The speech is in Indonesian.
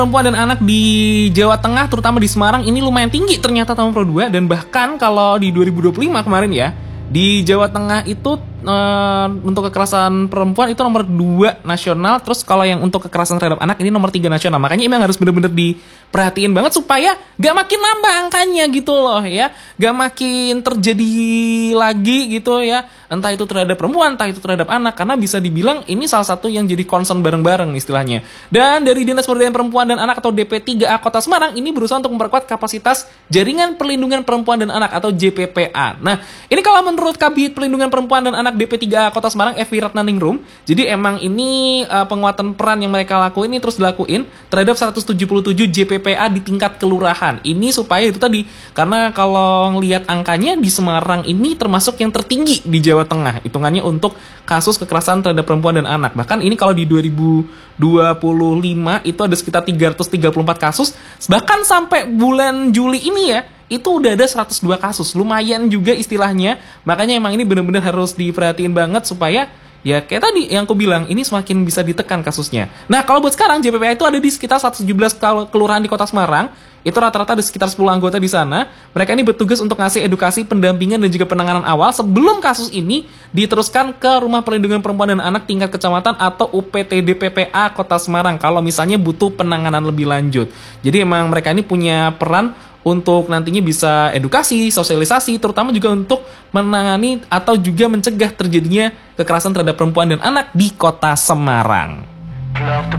Perempuan dan anak di Jawa Tengah, terutama di Semarang, ini lumayan tinggi ternyata nomor pro 2. Dan bahkan kalau di 2025 kemarin ya, di Jawa Tengah itu untuk kekerasan perempuan itu nomor 2 nasional. Terus kalau yang untuk kekerasan terhadap anak ini nomor 3 nasional. Makanya emang harus bener-bener diperhatiin banget supaya gak makin nambah angkanya gitu loh ya. Gak makin terjadi lagi gitu ya, entah itu terhadap perempuan, entah itu terhadap anak. Karena bisa dibilang ini salah satu yang jadi concern bareng-bareng istilahnya. Dan dari Dinas Pemberdayaan Perempuan dan Anak atau DP3A Kota Semarang ini berusaha untuk memperkuat kapasitas Jaringan Perlindungan Perempuan dan Anak atau JPPA. Nah, ini kalau menurut Kabid Perlindungan Perempuan dan Anak DP3A Kota Semarang, Evi Ratnaningrum, jadi emang ini penguatan peran yang mereka lakuin ini terus dilakuin terhadap 177 JPPA di tingkat kelurahan. Ini supaya itu tadi, karena kalau ngelihat angkanya di Semarang ini termasuk yang tertinggi di Jawa Tengah hitungannya untuk kasus kekerasan terhadap perempuan dan anak. Bahkan ini kalau di 2025 itu ada sekitar 334 kasus, bahkan sampai bulan Juli ini ya itu udah ada 102 kasus. Lumayan juga istilahnya. Makanya emang ini benar-benar harus diperhatiin banget supaya ya kayak tadi yang aku bilang, ini semakin bisa ditekan kasusnya. Nah, kalau buat sekarang JPPA itu ada di sekitar 117 kelurahan di Kota Semarang. Itu rata-rata ada sekitar 10 anggota di sana. Mereka ini bertugas untuk ngasih edukasi, pendampingan, dan juga penanganan awal sebelum kasus ini diteruskan ke Rumah Perlindungan Perempuan dan Anak tingkat kecamatan atau UPTD PPA Kota Semarang kalau misalnya butuh penanganan lebih lanjut. Jadi emang mereka ini punya peran untuk nantinya bisa edukasi, sosialisasi, terutama juga untuk menangani atau juga mencegah terjadinya kekerasan terhadap perempuan dan anak di Kota Semarang.